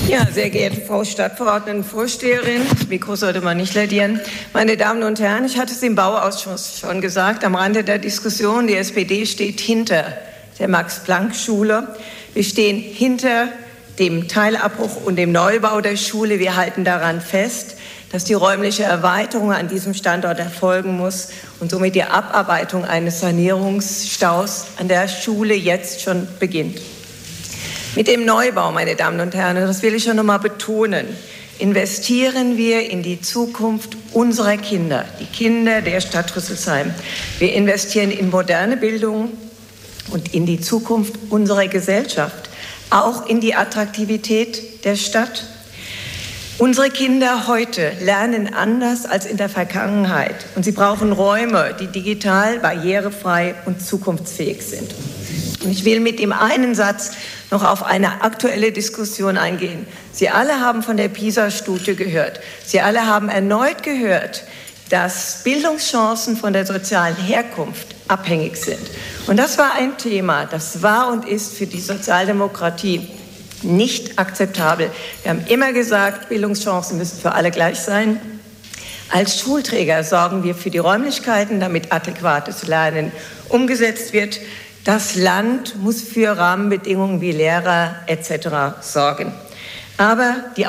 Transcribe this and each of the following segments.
Ja, sehr geehrte Frau Stadtverordnetenvorsteherin, das Mikro sollte man nicht lädieren. Meine Damen und Herren, ich hatte es im Bauausschuss schon gesagt, am Rande der Diskussion, die SPD steht hinter der Max-Planck-Schule. Wir stehen hinter dem Teilabbruch und dem Neubau der Schule. Wir halten daran fest, dass die räumliche Erweiterung an diesem Standort erfolgen muss und somit die Abarbeitung eines Sanierungsstaus an der Schule jetzt schon beginnt. Mit dem Neubau, meine Damen und Herren, das will ich schon noch mal betonen, investieren wir in die Zukunft unserer Kinder, die Kinder der Stadt Rüsselsheim. Wir investieren in moderne Bildung und in die Zukunft unserer Gesellschaft, auch in die Attraktivität der Stadt. Unsere Kinder heute lernen anders als in der Vergangenheit und sie brauchen Räume, die digital, barrierefrei und zukunftsfähig sind. Und ich will mit dem einen Satz noch auf eine aktuelle Diskussion eingehen. Sie alle haben von der PISA-Studie gehört. Sie alle haben erneut gehört, dass Bildungschancen von der sozialen Herkunft abhängig sind. Und das war ein Thema, das war und ist für die Sozialdemokratie nicht akzeptabel. Wir haben immer gesagt, Bildungschancen müssen für alle gleich sein. Als Schulträger sorgen wir für die Räumlichkeiten, damit adäquates Lernen umgesetzt wird. Das Land muss für Rahmenbedingungen wie Lehrer etc. sorgen. Aber die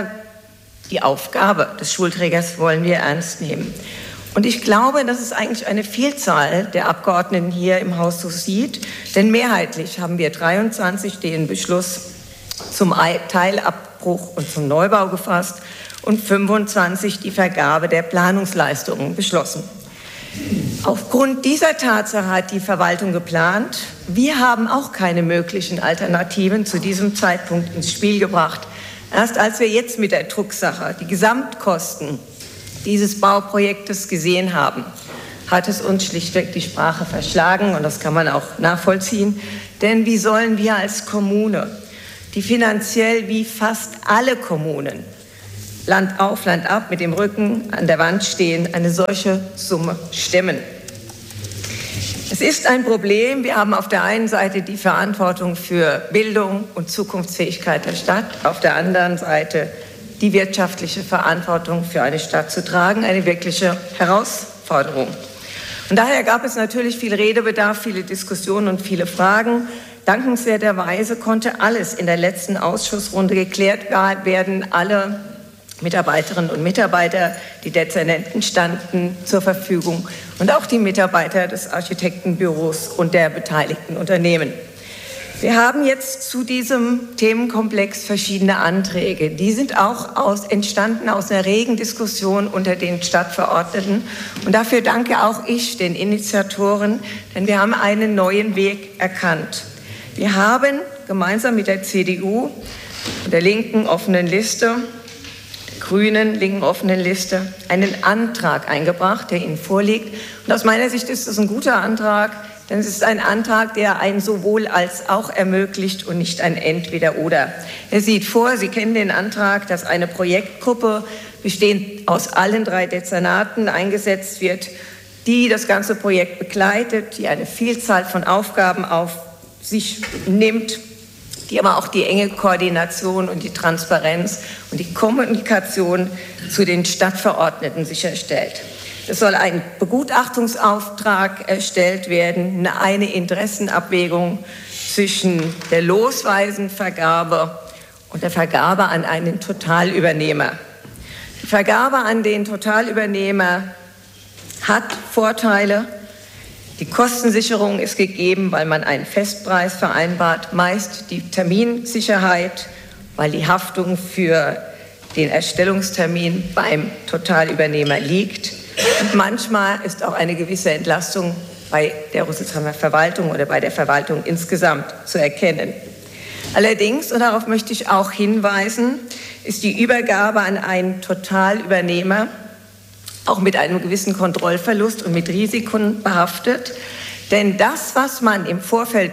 Aufgabe des Schulträgers wollen wir ernst nehmen. Und ich glaube, dass es eigentlich eine Vielzahl der Abgeordneten hier im Haus so sieht, denn mehrheitlich haben wir 23 den Beschluss zum Teilabbruch und zum Neubau gefasst und 25 die Vergabe der Planungsleistungen beschlossen. Aufgrund dieser Tatsache hat die Verwaltung geplant. Wir haben auch keine möglichen Alternativen zu diesem Zeitpunkt ins Spiel gebracht. Erst als wir jetzt mit der Drucksache die Gesamtkosten dieses Bauprojektes gesehen haben, hat es uns schlichtweg die Sprache verschlagen und das kann man auch nachvollziehen. Denn wie sollen wir als Kommune, die finanziell wie fast alle Kommunen Land auf, Land ab, mit dem Rücken an der Wand stehen, eine solche Summe stemmen? Es ist ein Problem. Wir haben auf der einen Seite die Verantwortung für Bildung und Zukunftsfähigkeit der Stadt, auf der anderen Seite die wirtschaftliche Verantwortung für eine Stadt zu tragen, eine wirkliche Herausforderung. Und daher gab es natürlich viel Redebedarf, viele Diskussionen und viele Fragen. Dankenswerterweise konnte alles in der letzten Ausschussrunde geklärt werden. Alle Mitarbeiterinnen und Mitarbeiter, die Dezernenten standen zur Verfügung und auch die Mitarbeiter des Architektenbüros und der beteiligten Unternehmen. Wir haben jetzt zu diesem Themenkomplex verschiedene Anträge. Die sind auch entstanden aus einer regen Diskussion unter den Stadtverordneten. Und dafür danke auch ich den Initiatoren, denn wir haben einen neuen Weg erkannt. Wir haben gemeinsam mit der CDU und der linken offenen Liste, Grünen, linken offenen Liste, einen Antrag eingebracht, der Ihnen vorliegt. Und aus meiner Sicht ist es ein guter Antrag, denn es ist ein Antrag, der ein sowohl als auch ermöglicht und nicht ein Entweder-Oder. Er sieht vor, Sie kennen den Antrag, dass eine Projektgruppe, bestehend aus allen 3 Dezernaten, eingesetzt wird, die das ganze Projekt begleitet, die eine Vielzahl von Aufgaben auf sich nimmt, die aber auch die enge Koordination und die Transparenz und die Kommunikation zu den Stadtverordneten sicherstellt. Es soll ein Begutachtungsauftrag erstellt werden, eine Interessenabwägung zwischen der losweisen Vergabe und der Vergabe an einen Totalübernehmer. Die Vergabe an den Totalübernehmer hat Vorteile. Die Kostensicherung ist gegeben, weil man einen Festpreis vereinbart, meist die Terminsicherheit, weil die Haftung für den Erstellungstermin beim Totalübernehmer liegt. Und manchmal ist auch eine gewisse Entlastung bei der Rüsselsheimer Verwaltung oder bei der Verwaltung insgesamt zu erkennen. Allerdings, und darauf möchte ich auch hinweisen, ist die Übergabe an einen Totalübernehmer auch mit einem gewissen Kontrollverlust und mit Risiken behaftet. Denn das, was man im Vorfeld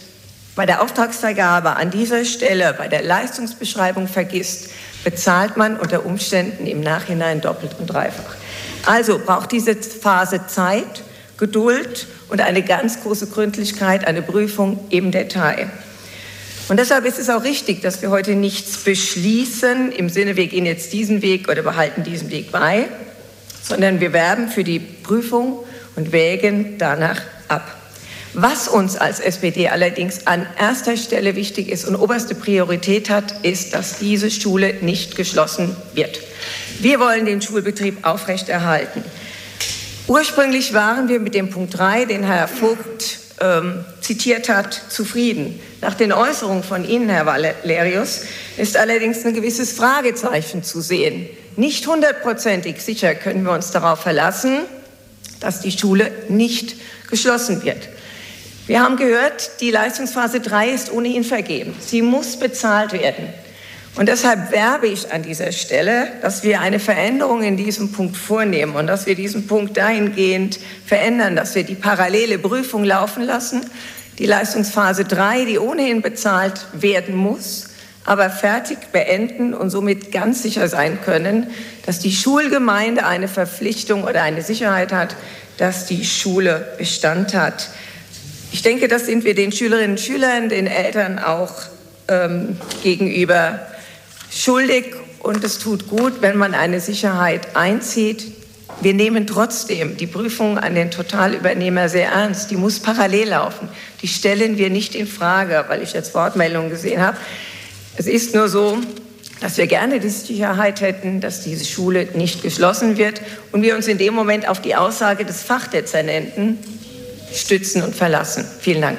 bei der Auftragsvergabe an dieser Stelle, bei der Leistungsbeschreibung vergisst, bezahlt man unter Umständen im Nachhinein doppelt und dreifach. Also braucht diese Phase Zeit, Geduld und eine ganz große Gründlichkeit, eine Prüfung im Detail. Und deshalb ist es auch richtig, dass wir heute nichts beschließen, im Sinne, wir gehen jetzt diesen Weg oder behalten diesen Weg bei, sondern wir werben für die Prüfung und wägen danach ab. Was uns als SPD allerdings an erster Stelle wichtig ist und oberste Priorität hat, ist, dass diese Schule nicht geschlossen wird. Wir wollen den Schulbetrieb aufrechterhalten. Ursprünglich waren wir mit dem Punkt 3, den Herr Vogt zitiert hat, zufrieden. Nach den Äußerungen von Ihnen, Herr Valerius, ist allerdings ein gewisses Fragezeichen zu sehen. Nicht 100%ig sicher können wir uns darauf verlassen, dass die Schule nicht geschlossen wird. Wir haben gehört, die Leistungsphase 3 ist ohnehin vergeben. Sie muss bezahlt werden. Und deshalb werbe ich an dieser Stelle, dass wir eine Veränderung in diesem Punkt vornehmen und dass wir diesen Punkt dahingehend verändern, dass wir die parallele Prüfung laufen lassen, die Leistungsphase 3, die ohnehin bezahlt werden muss, aber fertig beenden und somit ganz sicher sein können, dass die Schulgemeinde eine Verpflichtung oder eine Sicherheit hat, dass die Schule Bestand hat. Ich denke, das sind wir den Schülerinnen und Schülern, den Eltern auch gegenüber schuldig. Und es tut gut, wenn man eine Sicherheit einzieht. Wir nehmen trotzdem die Prüfung an den Totalübernehmer sehr ernst. Die muss parallel laufen. Die stellen wir nicht in Frage, weil ich jetzt Wortmeldungen gesehen habe. Es ist nur so, dass wir gerne die Sicherheit hätten, dass diese Schule nicht geschlossen wird und wir uns in dem Moment auf die Aussage des Fachdezernenten stützen und verlassen. Vielen Dank.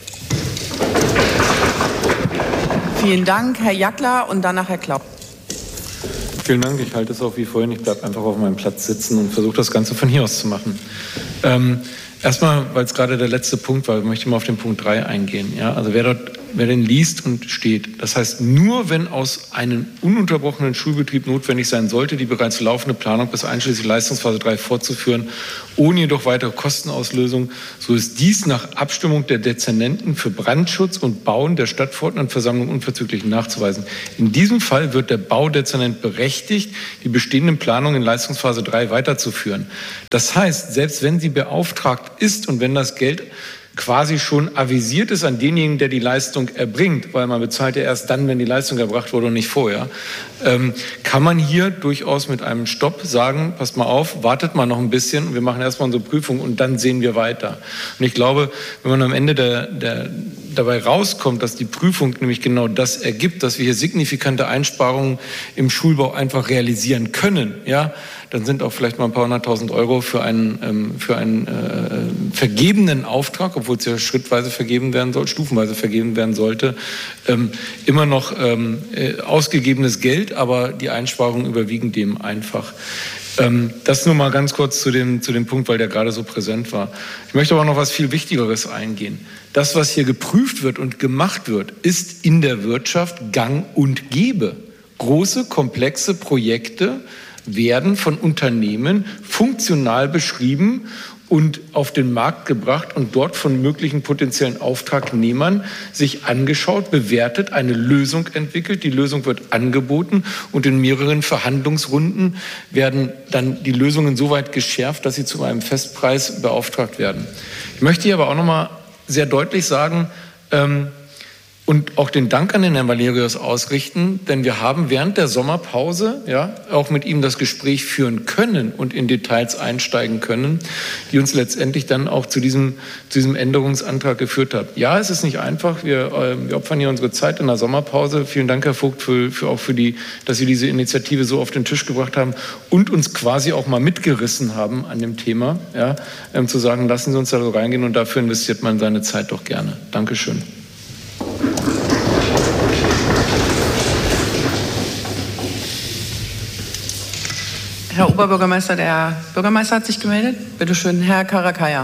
Vielen Dank, Herr Jackler, und danach Herr Klau. Vielen Dank. Ich halte es auch wie vorhin. Ich bleibe einfach auf meinem Platz sitzen und versuche das Ganze von hier aus zu machen. Erstmal, weil es gerade der letzte Punkt war, möchte ich mal auf den Punkt 3 eingehen. Ja, also wer den liest und steht, das heißt, nur wenn aus einem ununterbrochenen Schulbetrieb notwendig sein sollte, die bereits laufende Planung bis einschließlich Leistungsphase 3 fortzuführen, ohne jedoch weitere Kostenauslösung, so ist dies nach Abstimmung der Dezernenten für Brandschutz und Bauen der Stadtverordnetenversammlung unverzüglich nachzuweisen. In diesem Fall wird der Baudezernent berechtigt, die bestehenden Planungen in Leistungsphase 3 weiterzuführen. Das heißt, selbst wenn sie beauftragt ist und wenn das Geld quasi schon avisiert ist an denjenigen, der die Leistung erbringt, weil man bezahlt ja erst dann, wenn die Leistung erbracht wurde und nicht vorher, kann man hier durchaus mit einem Stopp sagen, passt mal auf, wartet mal noch ein bisschen, wir machen erstmal unsere Prüfung und dann sehen wir weiter. Und ich glaube, wenn man am Ende dabei rauskommt, dass die Prüfung nämlich genau das ergibt, dass wir hier signifikante Einsparungen im Schulbau einfach realisieren können, ja, dann sind auch vielleicht mal ein paar 100.000 Euro für einen vergebenen Auftrag, obwohl es ja schrittweise vergeben werden soll, stufenweise vergeben werden sollte, immer noch ausgegebenes Geld, aber die Einsparungen überwiegen dem einfach. Das nur mal ganz kurz zu dem Punkt, weil der gerade so präsent war. Ich möchte aber noch was viel Wichtigeres eingehen. Das, was hier geprüft wird und gemacht wird, ist in der Wirtschaft gang und gäbe. Große, komplexe Projekte werden von Unternehmen funktional beschrieben und auf den Markt gebracht und dort von möglichen potenziellen Auftragnehmern sich angeschaut, bewertet, eine Lösung entwickelt. Die Lösung wird angeboten und in mehreren Verhandlungsrunden werden dann die Lösungen so weit geschärft, dass sie zu einem Festpreis beauftragt werden. Ich möchte hier aber auch noch mal sehr deutlich sagen, und auch den Dank an den Herrn Valerius ausrichten, denn wir haben während der Sommerpause ja auch mit ihm das Gespräch führen können und in Details einsteigen können, die uns letztendlich dann auch zu diesem Änderungsantrag geführt hat. Ja, es ist nicht einfach. Wir opfern hier unsere Zeit in der Sommerpause. Vielen Dank, Herr Vogt, dass Sie diese Initiative so auf den Tisch gebracht haben und uns quasi auch mal mitgerissen haben an dem Thema, ja, zu sagen, lassen Sie uns da so reingehen und dafür investiert man seine Zeit doch gerne. Dankeschön. Herr Oberbürgermeister, der Bürgermeister hat sich gemeldet. Bitte schön, Herr Karakaya.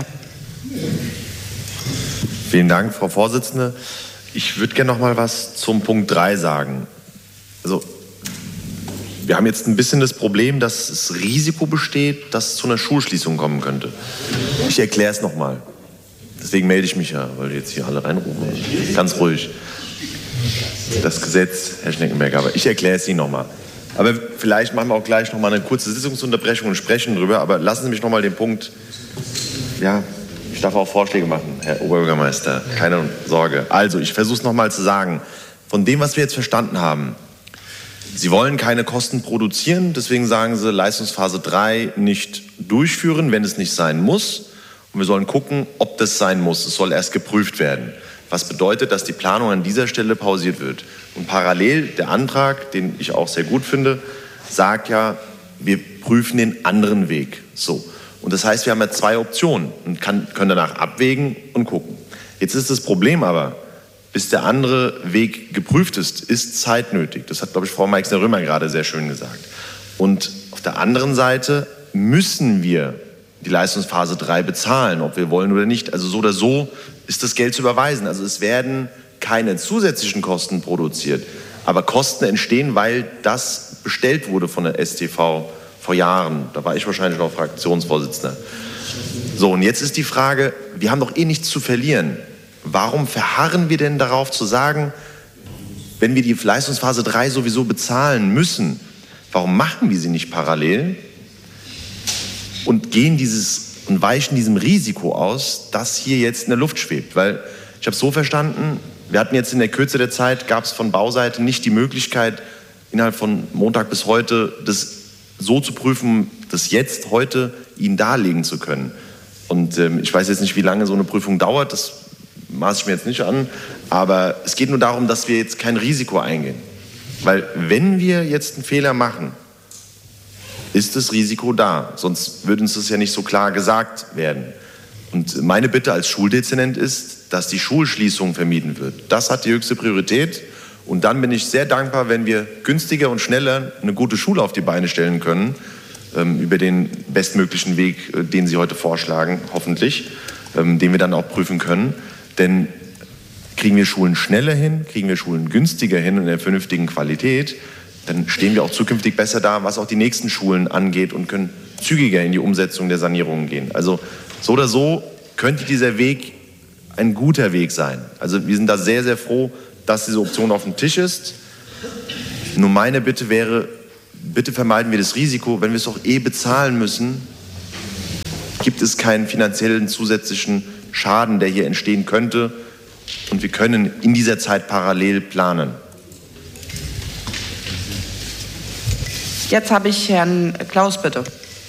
Vielen Dank, Frau Vorsitzende. Ich würde gerne noch mal was zum Punkt 3 sagen. Also, wir haben jetzt ein bisschen das Problem, dass das Risiko besteht, dass es zu einer Schulschließung kommen könnte. Ich erkläre es noch mal. Deswegen melde ich mich ja, weil jetzt hier alle reinrufen. Ganz ruhig. Das Gesetz, Herr Schneckenberger, aber ich erkläre es Ihnen noch mal. Aber vielleicht machen wir auch gleich noch mal eine kurze Sitzungsunterbrechung und sprechen drüber. Aber lassen Sie mich noch mal den Punkt Ich darf auch Vorschläge machen, Herr Oberbürgermeister, keine Sorge. Also, ich versuche es nochmal zu sagen. Von dem, was wir jetzt verstanden haben, Sie wollen keine Kosten produzieren, deswegen sagen Sie, Leistungsphase 3 nicht durchführen, wenn es nicht sein muss. Und wir sollen gucken, ob das sein muss. Es soll erst geprüft werden. Was bedeutet, dass die Planung an dieser Stelle pausiert wird. Und parallel der Antrag, den ich auch sehr gut finde, sagt ja, wir prüfen den anderen Weg. So. Und das heißt, wir haben ja 2 Optionen und können danach abwägen und gucken. Jetzt ist das Problem aber, bis der andere Weg geprüft ist Zeit nötig. Das hat, glaube ich, Frau Meixner-Römer gerade sehr schön gesagt. Und auf der anderen Seite müssen wir die Leistungsphase 3 bezahlen, ob wir wollen oder nicht. Also so oder so ist das Geld zu überweisen. Also es werden keine zusätzlichen Kosten produziert, aber Kosten entstehen, weil das bestellt wurde von der STV vor Jahren. Da war ich wahrscheinlich noch Fraktionsvorsitzender. So, und jetzt ist die Frage, wir haben doch eh nichts zu verlieren. Warum verharren wir denn darauf zu sagen, wenn wir die Leistungsphase 3 sowieso bezahlen müssen, warum machen wir sie nicht parallel und weichen diesem Risiko aus, dass hier jetzt in der Luft schwebt? Weil ich habe es so verstanden, wir hatten jetzt in der Kürze der Zeit, gab es von Bauseite nicht die Möglichkeit, innerhalb von Montag bis heute das so zu prüfen, das jetzt, heute Ihnen darlegen zu können. Und ich weiß jetzt nicht, wie lange so eine Prüfung dauert, das maße ich mir jetzt nicht an, aber es geht nur darum, dass wir jetzt kein Risiko eingehen. Weil wenn wir jetzt einen Fehler machen, ist das Risiko da, sonst würde uns das ja nicht so klar gesagt werden. Und meine Bitte als Schuldezernent ist, dass die Schulschließung vermieden wird. Das hat die höchste Priorität. Und dann bin ich sehr dankbar, wenn wir günstiger und schneller eine gute Schule auf die Beine stellen können, über den bestmöglichen Weg, den Sie heute vorschlagen, hoffentlich, den wir dann auch prüfen können. Denn kriegen wir Schulen schneller hin, kriegen wir Schulen günstiger hin und in der vernünftigen Qualität, dann stehen wir auch zukünftig besser da, was auch die nächsten Schulen angeht und können zügiger in die Umsetzung der Sanierungen gehen. Also so oder so könnte dieser Weg ein guter Weg sein. Also wir sind da sehr, sehr froh, dass diese Option auf dem Tisch ist. Nur meine Bitte wäre, bitte vermeiden wir das Risiko, wenn wir es auch bezahlen müssen, gibt es keinen finanziellen zusätzlichen Schaden, der hier entstehen könnte. Und wir können in dieser Zeit parallel planen. Jetzt habe ich Herrn Klaus, bitte.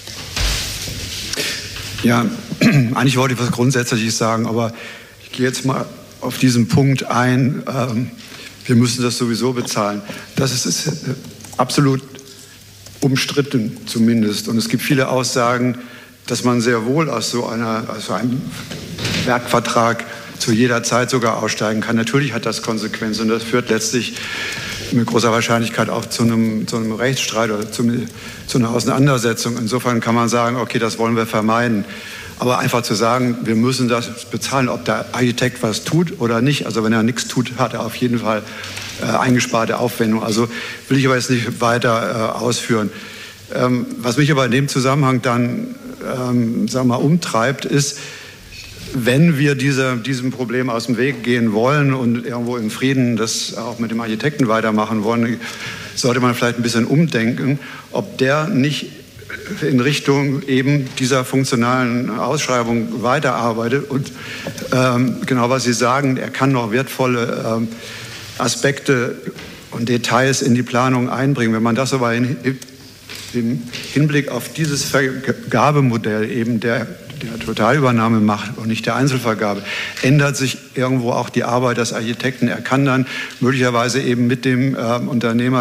Ja, eigentlich wollte ich was Grundsätzliches sagen, aber ich gehe jetzt mal auf diesen Punkt ein. Wir müssen das sowieso bezahlen. Das ist absolut umstritten zumindest. Und es gibt viele Aussagen, dass man sehr wohl aus so einem Werkvertrag zu jeder Zeit sogar aussteigen kann. Natürlich hat das Konsequenzen und das führt letztlich mit großer Wahrscheinlichkeit auch zu einem Rechtsstreit oder zu einer Auseinandersetzung. Insofern kann man sagen, okay, das wollen wir vermeiden. Aber einfach zu sagen, wir müssen das bezahlen, ob der Architekt was tut oder nicht. Also wenn er nichts tut, hat er auf jeden Fall eingesparte Aufwendung. Also will ich aber jetzt nicht weiter ausführen. Was mich aber in dem Zusammenhang dann umtreibt, ist, wenn wir diesem Problem aus dem Weg gehen wollen und irgendwo in Frieden das auch mit dem Architekten weitermachen wollen, sollte man vielleicht ein bisschen umdenken, ob der nicht in Richtung eben dieser funktionalen Ausschreibung weiterarbeitet. Und genau was Sie sagen, er kann noch wertvolle Aspekte und Details in die Planung einbringen. Wenn man das aber im Hinblick auf dieses Vergabemodell eben der Totalübernahme macht und nicht der Einzelvergabe, ändert sich irgendwo auch die Arbeit des Architekten. Er kann dann möglicherweise eben mit dem Unternehmer,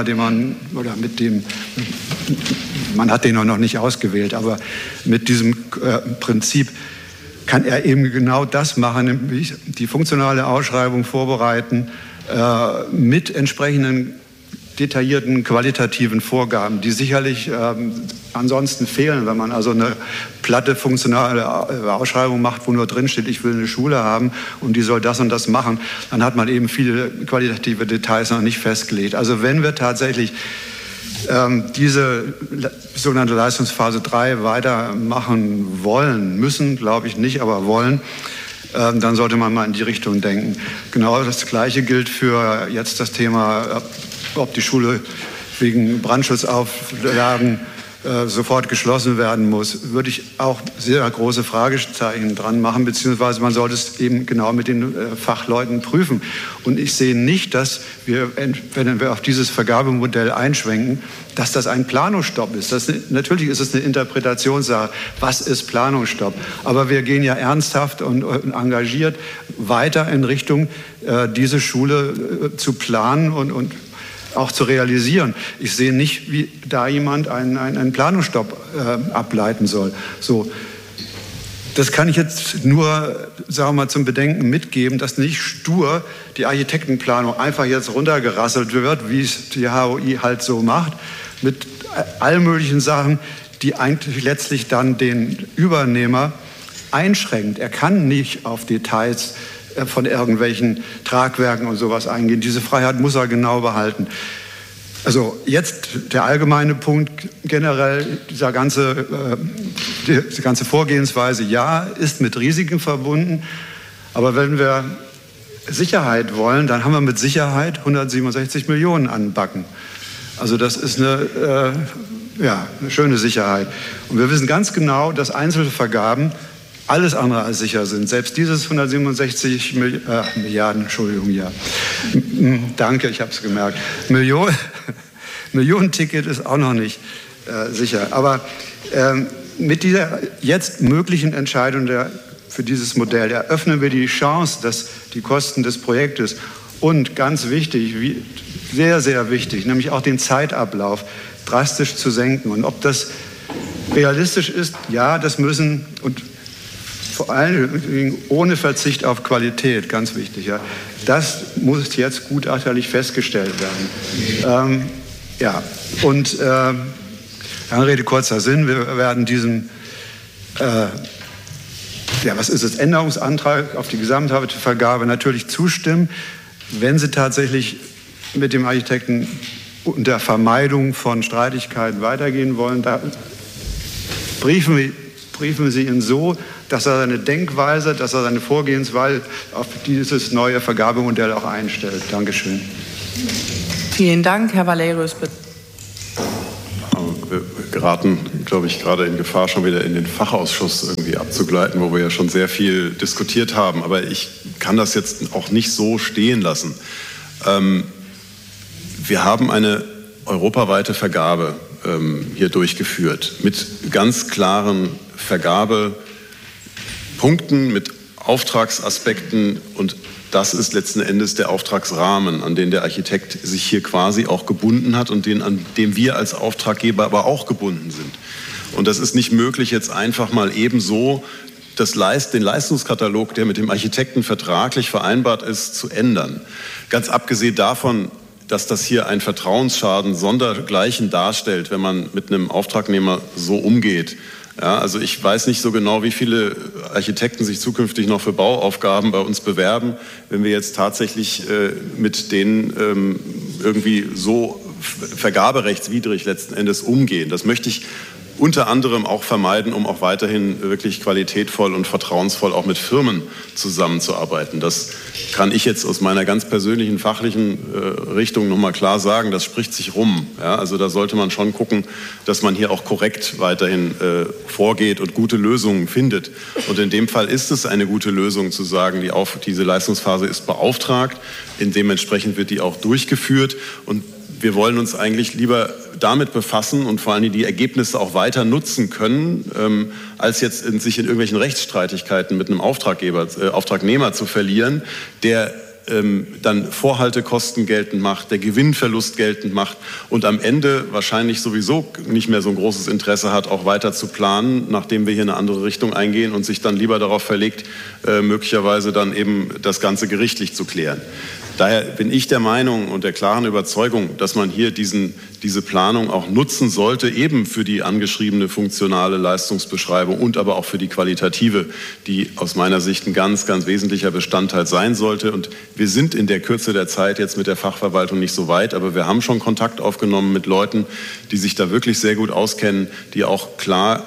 man hat den noch nicht ausgewählt, aber mit diesem Prinzip kann er eben genau das machen, nämlich die funktionale Ausschreibung vorbereiten mit entsprechenden detaillierten qualitativen Vorgaben, die sicherlich ansonsten fehlen, wenn man also eine platte funktionale Ausschreibung macht, wo nur drin steht, ich will eine Schule haben und die soll das und das machen, dann hat man eben viele qualitative Details noch nicht festgelegt. Also wenn wir tatsächlich diese sogenannte Leistungsphase 3 weitermachen wollen, müssen, glaube ich nicht, aber wollen, dann sollte man mal in die Richtung denken. Genau das Gleiche gilt für jetzt das Thema, ob die Schule wegen Brandschutzauflagen sofort geschlossen werden muss, würde ich auch sehr große Fragezeichen dran machen, beziehungsweise man sollte es eben genau mit den Fachleuten prüfen. Und ich sehe nicht, dass wir, wenn wir auf dieses Vergabemodell einschwenken, dass das ein Planungsstopp ist. Natürlich ist es eine Interpretationssache. Was ist Planungsstopp? Aber wir gehen ja ernsthaft und engagiert weiter in Richtung, diese Schule zu planen und auch zu realisieren. Ich sehe nicht, wie da jemand einen Planungsstopp ableiten soll. So, das kann ich jetzt nur, sagen wir mal, zum Bedenken mitgeben, dass nicht stur die Architektenplanung einfach jetzt runtergerasselt wird, wie es die HOI halt so macht, mit allen möglichen Sachen, die eigentlich letztlich dann den Übernehmer einschränkt. Er kann nicht auf Details von irgendwelchen Tragwerken und sowas eingehen. Diese Freiheit muss er genau behalten. Also jetzt der allgemeine Punkt generell, diese ganze Vorgehensweise, ja, ist mit Risiken verbunden. Aber wenn wir Sicherheit wollen, dann haben wir mit Sicherheit 167 Millionen an Backen. Also das ist eine schöne Sicherheit. Und wir wissen ganz genau, dass Einzelvergaben alles andere als sicher sind. Selbst dieses 167 Milliarden, Entschuldigung, ja. Danke, ich habe es gemerkt. Millionenticket ist auch noch nicht sicher. Aber mit dieser jetzt möglichen Entscheidung für dieses Modell eröffnen wir die Chance, dass die Kosten des Projektes und ganz wichtig, sehr, sehr wichtig, nämlich auch den Zeitablauf drastisch zu senken. Und ob das realistisch ist, ja, das müssen und vor allem ohne Verzicht auf Qualität, ganz wichtig. Ja. Das muss jetzt gutachterlich festgestellt werden. Lange Rede, kurzer Sinn. Wir werden diesem, Änderungsantrag auf die Gesamtvergabe natürlich zustimmen, wenn Sie tatsächlich mit dem Architekten und der Vermeidung von Streitigkeiten weitergehen wollen. Da briefen Sie ihn so, dass er seine Denkweise, dass er seine Vorgehensweise auf dieses neue Vergabemodell auch einstellt. Dankeschön. Vielen Dank, Herr Valerius, bitte. Wir geraten, glaube ich, gerade in Gefahr, schon wieder in den Fachausschuss irgendwie abzugleiten, wo wir ja schon sehr viel diskutiert haben. Aber ich kann das jetzt auch nicht so stehen lassen. Wir haben eine europaweite Vergabe hier durchgeführt mit ganz klaren Vergabepunkten, mit Auftragsaspekten, und das ist letzten Endes der Auftragsrahmen, an den der Architekt sich hier quasi auch gebunden hat und an dem wir als Auftraggeber aber auch gebunden sind. Und das ist nicht möglich, jetzt einfach mal ebenso den Leistungskatalog, der mit dem Architekten vertraglich vereinbart ist, zu ändern. Ganz abgesehen davon, dass das hier ein Vertrauensschaden sondergleichen darstellt, wenn man mit einem Auftragnehmer so umgeht. Ja, also ich weiß nicht so genau, wie viele Architekten sich zukünftig noch für Bauaufgaben bei uns bewerben, wenn wir jetzt tatsächlich mit denen irgendwie so vergaberechtswidrig letzten Endes umgehen. Das möchte ich unter anderem auch vermeiden, um auch weiterhin wirklich qualitätvoll und vertrauensvoll auch mit Firmen zusammenzuarbeiten. Das kann ich jetzt aus meiner ganz persönlichen fachlichen Richtung nochmal klar sagen, das spricht sich rum. Ja, also da sollte man schon gucken, dass man hier auch korrekt weiterhin vorgeht und gute Lösungen findet. Und in dem Fall ist es eine gute Lösung zu sagen, diese Leistungsphase ist beauftragt, dementsprechend wird die auch durchgeführt, und wir wollen uns eigentlich lieber damit befassen und vor allem die Ergebnisse auch weiter nutzen können, als jetzt sich in irgendwelchen Rechtsstreitigkeiten mit einem Auftragnehmer zu verlieren, der dann Vorhaltekosten geltend macht, der Gewinnverlust geltend macht und am Ende wahrscheinlich sowieso nicht mehr so ein großes Interesse hat, auch weiter zu planen, nachdem wir hier eine andere Richtung eingehen, und sich dann lieber darauf verlegt, möglicherweise dann eben das Ganze gerichtlich zu klären. Daher bin ich der Meinung und der klaren Überzeugung, dass man hier diese Planung auch nutzen sollte, eben für die angeschriebene funktionale Leistungsbeschreibung und aber auch für die qualitative, die aus meiner Sicht ein ganz, ganz wesentlicher Bestandteil sein sollte. Und wir sind in der Kürze der Zeit jetzt mit der Fachverwaltung nicht so weit, aber wir haben schon Kontakt aufgenommen mit Leuten, die sich da wirklich sehr gut auskennen, die auch klar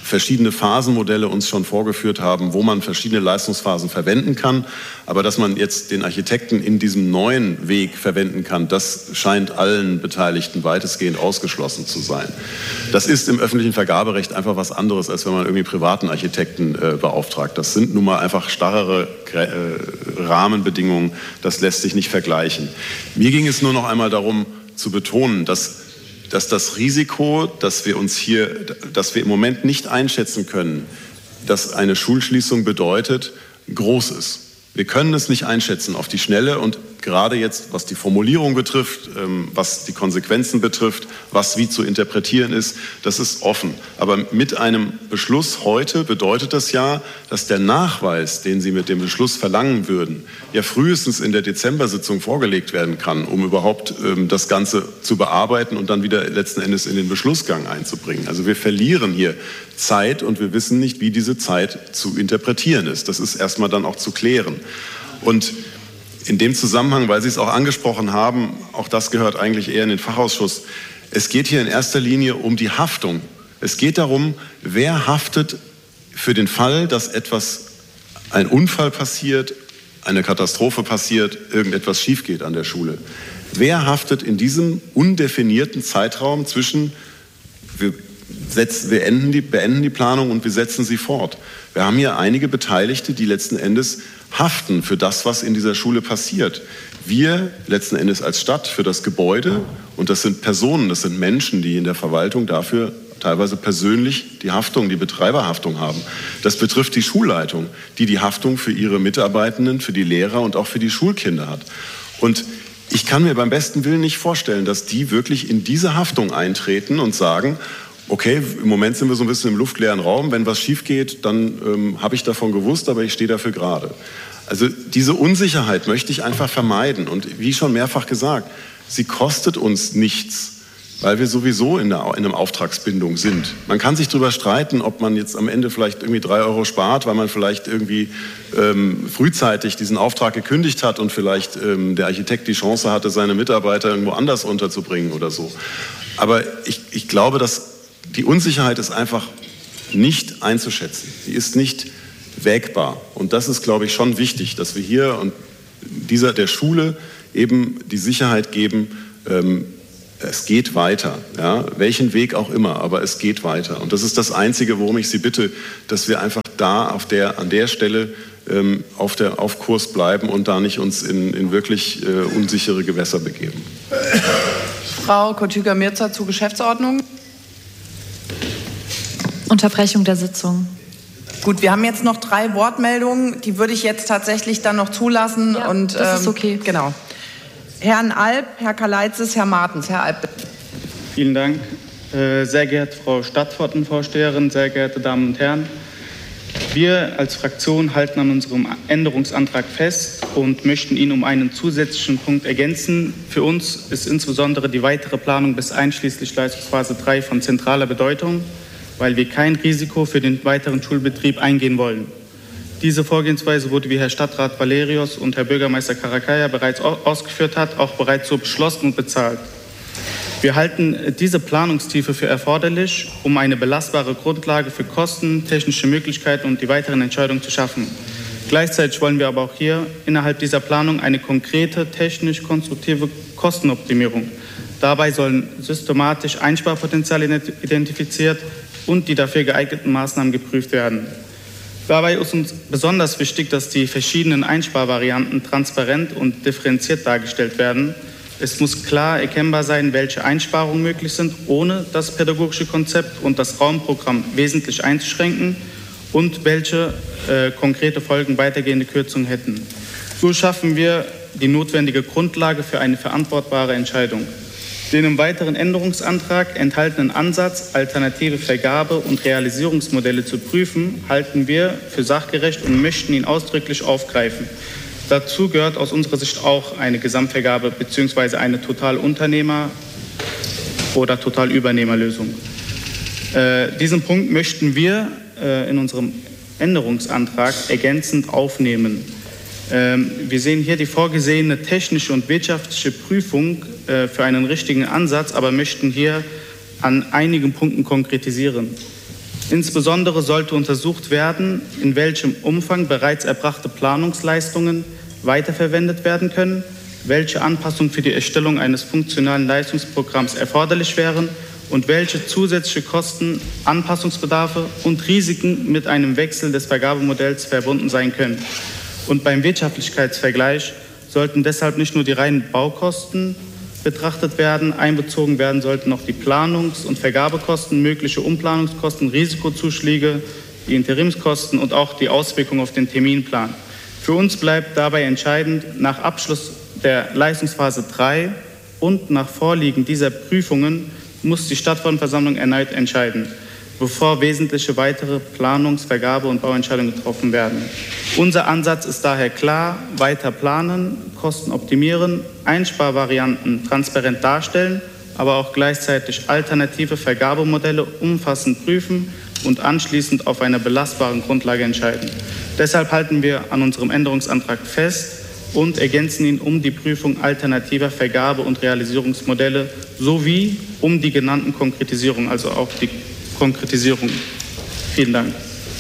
verschiedene Phasenmodelle uns schon vorgeführt haben, wo man verschiedene Leistungsphasen verwenden kann. Aber dass man jetzt den Architekten in diesem neuen Weg verwenden kann, das scheint allen Beteiligten weitestgehend ausgeschlossen zu sein. Das ist im öffentlichen Vergaberecht einfach was anderes, als wenn man irgendwie privaten Architekten beauftragt. Das sind nun mal einfach starrere Rahmenbedingungen. Das lässt sich nicht vergleichen. Mir ging es nur noch einmal darum zu betonen, dass das Risiko, dass wir im Moment nicht einschätzen können, dass eine Schulschließung bedeutet, groß ist. Wir können es nicht einschätzen auf die Schnelle und gerade jetzt, was die Formulierung betrifft, was die Konsequenzen betrifft, was wie zu interpretieren ist, das ist offen. Aber mit einem Beschluss heute bedeutet das ja, dass der Nachweis, den Sie mit dem Beschluss verlangen würden, ja frühestens in der Dezembersitzung vorgelegt werden kann, um überhaupt das Ganze zu bearbeiten und dann wieder letzten Endes in den Beschlussgang einzubringen. Also wir verlieren hier Zeit und wir wissen nicht, wie diese Zeit zu interpretieren ist. Das ist erstmal dann auch zu klären. Und in dem Zusammenhang, weil Sie es auch angesprochen haben, auch das gehört eigentlich eher in den Fachausschuss, es geht hier in erster Linie um die Haftung. Es geht darum, wer haftet für den Fall, dass ein Unfall passiert, eine Katastrophe passiert, irgendetwas schief geht an der Schule. Wer haftet in diesem undefinierten Zeitraum zwischen wir beenden die Planung und wir setzen sie fort? Wir haben hier einige Beteiligte, die letzten Endes haften für das, was in dieser Schule passiert. Wir letzten Endes als Stadt für das Gebäude und das sind Personen, das sind Menschen, die in der Verwaltung dafür teilweise persönlich die Betreiberhaftung haben. Das betrifft die Schulleitung, die Haftung für ihre Mitarbeitenden, für die Lehrer und auch für die Schulkinder hat. Und ich kann mir beim besten Willen nicht vorstellen, dass die wirklich in diese Haftung eintreten und sagen, okay, im Moment sind wir so ein bisschen im luftleeren Raum. Wenn was schief geht, dann habe ich davon gewusst, aber ich stehe dafür gerade. Also diese Unsicherheit möchte ich einfach vermeiden. Und wie schon mehrfach gesagt, sie kostet uns nichts, weil wir sowieso in einer Auftragsbindung sind. Man kann sich darüber streiten, ob man jetzt am Ende vielleicht irgendwie 3 Euro spart, weil man vielleicht irgendwie frühzeitig diesen Auftrag gekündigt hat und vielleicht der Architekt die Chance hatte, seine Mitarbeiter irgendwo anders unterzubringen oder so. Aber ich glaube, dass die Unsicherheit ist einfach nicht einzuschätzen. Sie ist nicht wägbar. Und das ist, glaube ich, schon wichtig, dass wir hier und der Schule eben die Sicherheit geben, es geht weiter. Ja? Welchen Weg auch immer, aber es geht weiter. Und das ist das Einzige, worum ich Sie bitte, dass wir einfach da an der Stelle auf Kurs bleiben und da nicht uns in wirklich unsichere Gewässer begeben. Frau Kotüger-Mirza zur Geschäftsordnung. Unterbrechung der Sitzung. Gut, wir haben jetzt noch 3 Wortmeldungen, die würde ich jetzt tatsächlich dann noch zulassen. Ja, und, das ist okay. Genau. Herrn Alp, Herr Kalaitzis, Herr Martens. Herr Alp, bitte. Vielen Dank. Sehr geehrte Frau Stadtpfortenvorsteherin, sehr geehrte Damen und Herren. Wir als Fraktion halten an unserem Änderungsantrag fest und möchten ihn um einen zusätzlichen Punkt ergänzen. Für uns ist insbesondere die weitere Planung bis einschließlich Leistungsphase 3 von zentraler Bedeutung, weil wir kein Risiko für den weiteren Schulbetrieb eingehen wollen. Diese Vorgehensweise wurde, wie Herr Stadtrat Valerius und Herr Bürgermeister Karakaya bereits ausgeführt hat, auch bereits so beschlossen und bezahlt. Wir halten diese Planungstiefe für erforderlich, um eine belastbare Grundlage für Kosten, technische Möglichkeiten und die weiteren Entscheidungen zu schaffen. Gleichzeitig wollen wir aber auch hier innerhalb dieser Planung eine konkrete, technisch-konstruktive Kostenoptimierung. Dabei sollen systematisch Einsparpotenziale identifiziert und die dafür geeigneten Maßnahmen geprüft werden. Dabei ist uns besonders wichtig, dass die verschiedenen Einsparvarianten transparent und differenziert dargestellt werden. Es muss klar erkennbar sein, welche Einsparungen möglich sind, ohne das pädagogische Konzept und das Raumprogramm wesentlich einzuschränken und welche konkrete Folgen weitergehende Kürzungen hätten. So schaffen wir die notwendige Grundlage für eine verantwortbare Entscheidung. Den im weiteren Änderungsantrag enthaltenen Ansatz, alternative Vergabe- und Realisierungsmodelle zu prüfen, halten wir für sachgerecht und möchten ihn ausdrücklich aufgreifen. Dazu gehört aus unserer Sicht auch eine Gesamtvergabe bzw. eine Totalunternehmer- oder Totalübernehmerlösung. Diesen Punkt möchten wir in unserem Änderungsantrag ergänzend aufnehmen. Wir sehen hier die vorgesehene technische und wirtschaftliche Prüfung für einen richtigen Ansatz, aber möchten hier an einigen Punkten konkretisieren. Insbesondere sollte untersucht werden, in welchem Umfang bereits erbrachte Planungsleistungen weiterverwendet werden können, welche Anpassungen für die Erstellung eines funktionalen Leistungsprogramms erforderlich wären und welche zusätzliche Kosten, Anpassungsbedarfe und Risiken mit einem Wechsel des Vergabemodells verbunden sein können. Und beim Wirtschaftlichkeitsvergleich sollten deshalb nicht nur die reinen Baukosten betrachtet werden, einbezogen werden sollten noch die Planungs- und Vergabekosten, mögliche Umplanungskosten, Risikozuschläge, die Interimskosten und auch die Auswirkungen auf den Terminplan. Für uns bleibt dabei entscheidend, nach Abschluss der Leistungsphase 3 und nach Vorliegen dieser Prüfungen muss die Stadtverordnetenversammlung erneut entscheiden, bevor wesentliche weitere Planungs-, Vergabe- und Bauentscheidungen getroffen werden. Unser Ansatz ist daher klar: weiter planen, Kosten optimieren, Einsparvarianten transparent darstellen, aber auch gleichzeitig alternative Vergabemodelle umfassend prüfen und anschließend auf einer belastbaren Grundlage entscheiden. Deshalb halten wir an unserem Änderungsantrag fest und ergänzen ihn um die Prüfung alternativer Vergabe- und Realisierungsmodelle sowie um die genannten Konkretisierungen, also auch die Konkretisierung. Vielen Dank.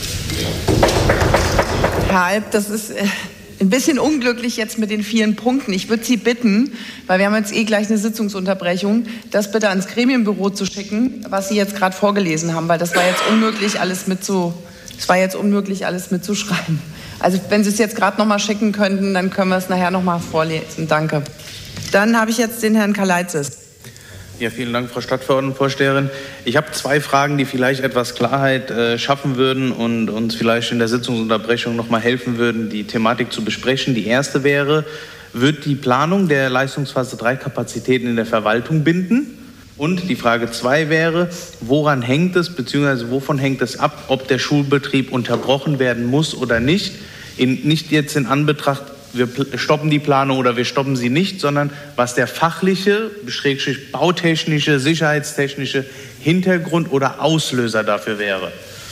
Herr Alp, das ist ein bisschen unglücklich jetzt mit den vielen Punkten. Ich würde Sie bitten, weil wir haben jetzt gleich eine Sitzungsunterbrechung, das bitte ans Gremienbüro zu schicken, was Sie jetzt gerade vorgelesen haben, weil das war jetzt unmöglich, alles mitzuschreiben. Also wenn Sie es jetzt gerade noch mal schicken könnten, dann können wir es nachher noch mal vorlesen. Danke. Dann habe ich jetzt den Herrn Kalaitzis. Ja, vielen Dank, Frau Stadtverordnetenvorsteherin. Ich habe zwei Fragen, die vielleicht etwas Klarheit schaffen würden und uns vielleicht in der Sitzungsunterbrechung noch mal helfen würden, die Thematik zu besprechen. Die erste wäre: Wird die Planung der Leistungsphase 3 Kapazitäten in der Verwaltung binden? Und die Frage 2 wäre: Woran hängt es bzw. wovon hängt es ab, ob der Schulbetrieb unterbrochen werden muss oder nicht? Nicht jetzt in Anbetracht, wir stoppen die Planung oder wir stoppen sie nicht, sondern was der fachliche, bautechnische, sicherheitstechnische Hintergrund oder Auslöser dafür wäre.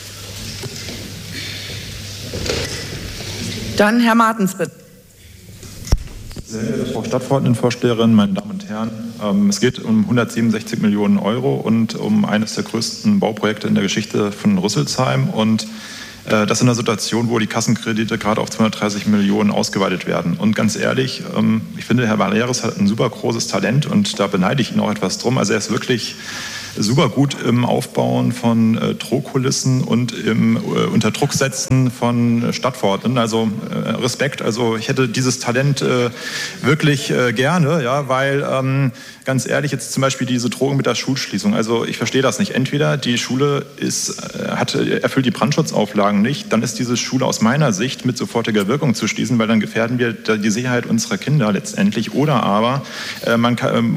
Dann Herr Martens, bitte. Sehr geehrte Frau Stadtverordnetenvorsteherin, meine Damen und Herren, es geht um 167 Millionen Euro und um eines der größten Bauprojekte in der Geschichte von Rüsselsheim. Und das in einer Situation, wo die Kassenkredite gerade auf 230 Millionen ausgeweitet werden. Und ganz ehrlich, ich finde, Herr Valerius hat ein super großes Talent und da beneide ich ihn auch etwas drum. Also er ist wirklich super gut im Aufbauen von Drohkulissen und im Unterdrucksetzen von Stadtverordneten. Also Respekt. Also ich hätte dieses Talent wirklich gerne, ja, weil ganz ehrlich, jetzt zum Beispiel diese Drohung mit der Schulschließung. Also ich verstehe das nicht. Entweder die Schule erfüllt die Brandschutzauflagen nicht, dann ist diese Schule aus meiner Sicht mit sofortiger Wirkung zu schließen, weil dann gefährden wir die Sicherheit unserer Kinder letztendlich. Oder aber man kann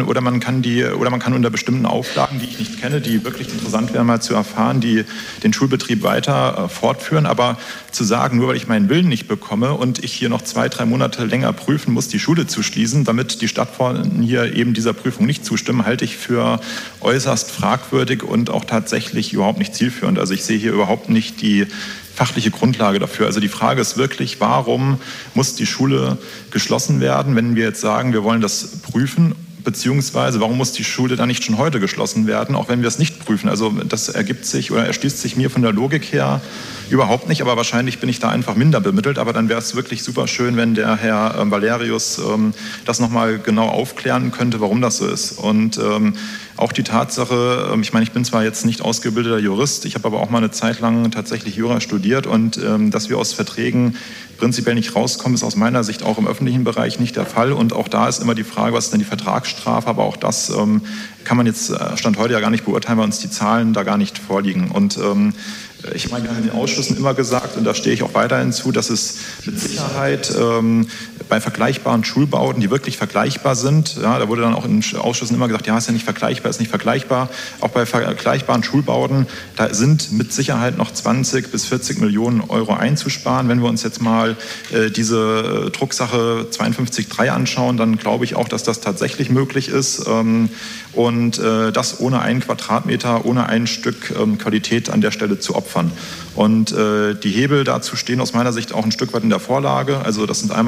unter bestimmten Auflagen, die ich nicht kenne, die wirklich interessant wären mal zu erfahren, die den Schulbetrieb weiter fortführen. Aber zu sagen, nur weil ich meinen Willen nicht bekomme und ich hier noch 2-3 Monate länger prüfen muss, die Schule zu schließen, damit die Stadtverordneten hier eben dieser Prüfung nicht zustimmen, halte ich für äußerst fragwürdig und auch tatsächlich überhaupt nicht zielführend. Also ich sehe hier überhaupt nicht die fachliche Grundlage dafür. Also die Frage ist wirklich, warum muss die Schule geschlossen werden, wenn wir jetzt sagen, wir wollen das prüfen? Beziehungsweise, warum muss die Schule dann nicht schon heute geschlossen werden, auch wenn wir es nicht prüfen? Also das ergibt sich oder erschließt sich mir von der Logik her überhaupt nicht, aber wahrscheinlich bin ich da einfach minder bemittelt. Aber dann wäre es wirklich super schön, wenn der Herr Valerius das nochmal genau aufklären könnte, warum das so ist. Und auch die Tatsache, ich meine, ich bin zwar jetzt nicht ausgebildeter Jurist, ich habe aber auch mal eine Zeit lang tatsächlich Jura studiert und dass wir aus Verträgen prinzipiell nicht rauskommen, ist aus meiner Sicht auch im öffentlichen Bereich nicht der Fall. Und auch da ist immer die Frage, was ist denn die Vertragsstrafe? Aber auch das kann man jetzt Stand heute ja gar nicht beurteilen, weil uns die Zahlen da gar nicht vorliegen. Und ich meine, wir haben in den Ausschüssen immer gesagt, und da stehe ich auch weiterhin zu, dass es mit Sicherheit bei vergleichbaren Schulbauten, die wirklich vergleichbar sind, ja, da wurde dann auch in den Ausschüssen immer gesagt, ja, ist ja nicht vergleichbar, ist nicht vergleichbar. Auch bei vergleichbaren Schulbauten, da sind mit Sicherheit noch 20 bis 40 Millionen Euro einzusparen. Wenn wir uns jetzt mal diese Drucksache 52.3 anschauen, dann glaube ich auch, dass das tatsächlich möglich ist. Und das ohne einen Quadratmeter, ohne ein Stück Qualität an der Stelle zu opfern. Und die Hebel dazu stehen aus meiner Sicht auch ein Stück weit in der Vorlage. Also das sind einmal die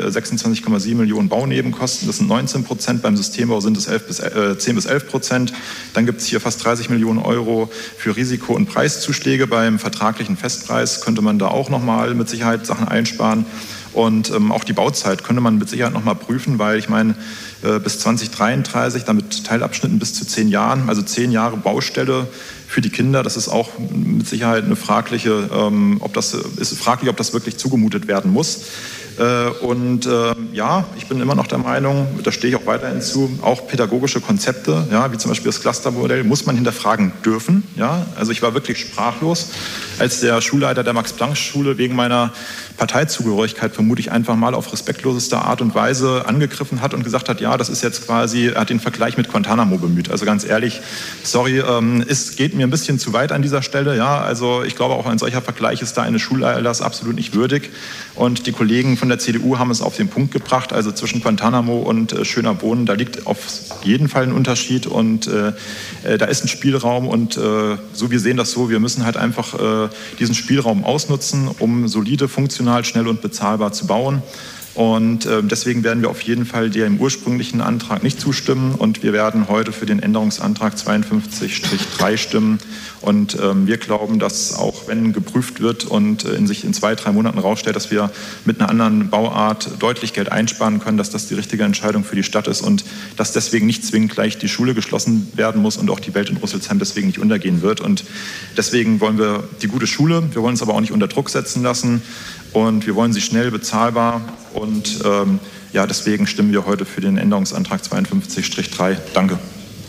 26,7 Millionen Baunebenkosten, das sind 19%, beim Systembau sind es 10 bis 11%. Dann gibt es hier fast 30 Millionen Euro für Risiko- und Preiszuschläge. Beim vertraglichen Festpreis könnte man da auch nochmal mit Sicherheit Sachen einsparen. Und auch die Bauzeit könnte man mit Sicherheit nochmal prüfen, weil ich meine, bis 2033, damit Teilabschnitten bis zu 10 Jahren, also 10 Jahre Baustelle für die Kinder, das ist auch mit Sicherheit eine fragliche, ob das wirklich zugemutet werden muss. Ja, ich bin immer noch der Meinung, da stehe ich auch weiterhin zu, auch pädagogische Konzepte, ja, wie zum Beispiel das Clustermodell, muss man hinterfragen dürfen. Ja? Also ich war wirklich sprachlos, als der Schulleiter der Max-Planck-Schule wegen meiner Parteizugehörigkeit vermutlich einfach mal auf respektloseste Art und Weise angegriffen hat und gesagt hat, ja, das ist jetzt quasi, er hat den Vergleich mit Guantanamo bemüht. Also ganz ehrlich, sorry, es geht mir ein bisschen zu weit an dieser Stelle. Ja? Also ich glaube, auch ein solcher Vergleich ist da eines Schuleilers absolut nicht würdig. Und die Kollegen von der CDU haben es auf den Punkt gebracht. Also zwischen Guantanamo und Schöner Wohnen, da liegt auf jeden Fall ein Unterschied und da ist ein Spielraum und so wir sehen das so, wir müssen halt einfach diesen Spielraum ausnutzen, um solide, funktional, schnell und bezahlbar zu bauen. Und deswegen werden wir auf jeden Fall dem ursprünglichen Antrag nicht zustimmen und wir werden heute für den Änderungsantrag 52-3 stimmen. Und wir glauben, dass auch wenn geprüft wird und sich in 2-3 Monaten herausstellt, dass wir mit einer anderen Bauart deutlich Geld einsparen können, dass das die richtige Entscheidung für die Stadt ist und dass deswegen nicht zwingend gleich die Schule geschlossen werden muss und auch die Welt in Rüsselsheim deswegen nicht untergehen wird. Und deswegen wollen wir die gute Schule, wir wollen es aber auch nicht unter Druck setzen lassen und wir wollen sie schnell bezahlbar und ja, deswegen stimmen wir heute für den Änderungsantrag 52-3. Danke.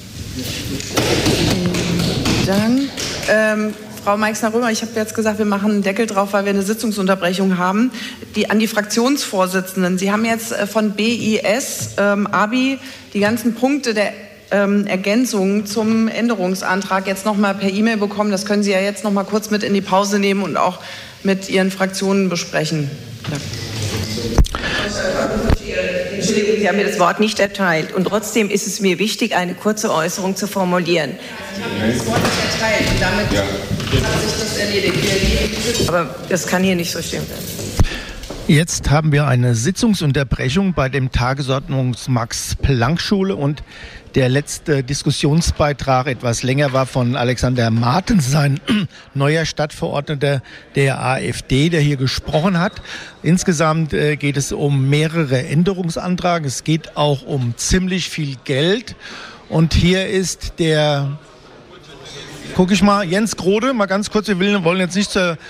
Dank. Frau Meixner-Römer, ich habe jetzt gesagt, wir machen einen Deckel drauf, weil wir eine Sitzungsunterbrechung haben. An die Fraktionsvorsitzenden. Sie haben jetzt von BIS, ABI, die ganzen Punkte der Ergänzungen zum Änderungsantrag jetzt noch mal per E-Mail bekommen. Das können Sie ja jetzt noch mal kurz mit in die Pause nehmen und auch mit Ihren Fraktionen besprechen. Ja. Entschuldigung, Sie haben mir das Wort nicht erteilt. Und trotzdem ist es mir wichtig, eine kurze Äußerung zu formulieren. Sie haben das Wort nicht erteilt. Damit hat sich das erledigt. Aber das kann hier nicht so stehen bleiben. Jetzt haben wir eine Sitzungsunterbrechung bei dem Tagesordnungs-Max-Planck-Schule und der letzte Diskussionsbeitrag, etwas länger, war von Alexander Martens, sein neuer Stadtverordneter der AfD, der hier gesprochen hat. Insgesamt geht es um mehrere Änderungsanträge. Es geht auch um ziemlich viel Geld. Und hier ist der... Guck ich mal, Jens Grode, mal ganz kurz, wir wollen jetzt nicht zur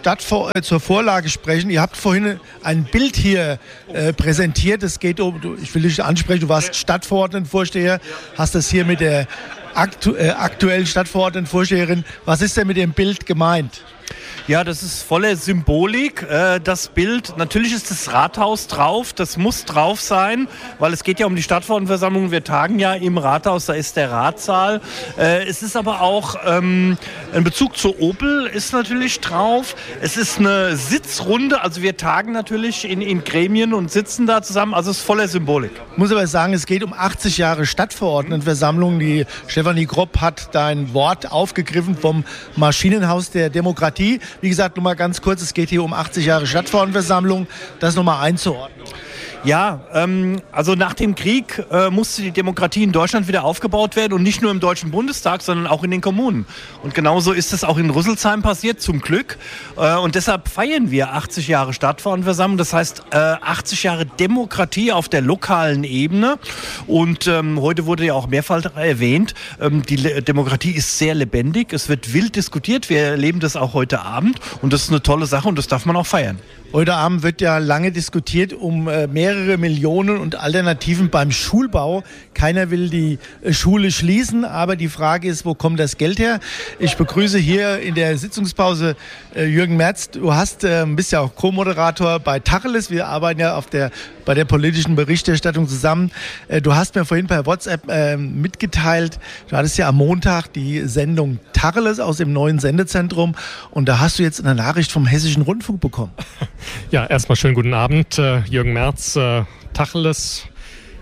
Vorlage sprechen. Ihr habt vorhin ein Bild hier präsentiert. Es geht um, ich will dich ansprechen, du warst Stadtverordnetenvorsteher, hast das hier mit der aktuellen Stadtverordnetenvorsteherin. Was ist denn mit dem Bild gemeint? Ja, das ist voller Symbolik, das Bild. Natürlich ist das Rathaus drauf, das muss drauf sein, weil es geht ja um die Stadtverordnetenversammlung. Wir tagen ja im Rathaus, da ist der Ratssaal. Es ist aber auch ein Bezug zur Opel ist natürlich drauf. Es ist eine Sitzrunde, also wir tagen natürlich in Gremien und sitzen da zusammen, also es ist voller Symbolik. Ich muss aber sagen, es geht um 80 Jahre Stadtverordnetenversammlung. Die Stefanie Gropp hat dein Wort aufgegriffen vom Maschinenhaus der Demokratie. Wie gesagt, nur mal ganz kurz, es geht hier um 80 Jahre Stadtverordnetenversammlung, das nochmal einzuordnen. Ja, also nach dem Krieg musste die Demokratie in Deutschland wieder aufgebaut werden und nicht nur im Deutschen Bundestag, sondern auch in den Kommunen. Und genauso ist es auch in Rüsselsheim passiert, zum Glück. Und deshalb feiern wir 80 Jahre Stadtverordnetenversammlung, das heißt 80 Jahre Demokratie auf der lokalen Ebene. Und heute wurde ja auch mehrfach erwähnt, die Demokratie ist sehr lebendig, es wird wild diskutiert, wir erleben das auch heute Abend und das ist eine tolle Sache und das darf man auch feiern. Heute Abend wird ja lange diskutiert um mehrere Millionen und Alternativen beim Schulbau. Keiner will die Schule schließen, aber die Frage ist, wo kommt das Geld her? Ich begrüße hier in der Sitzungspause Jürgen Merz. Du bist ja auch Co-Moderator bei Tacheles. Wir arbeiten ja bei der politischen Berichterstattung zusammen. Du hast mir vorhin per WhatsApp mitgeteilt, du hattest ja am Montag die Sendung Tacheles aus dem neuen Sendezentrum und da hast du jetzt eine Nachricht vom Hessischen Rundfunk bekommen. Ja, erstmal schönen guten Abend, Jürgen Merz, Tacheles.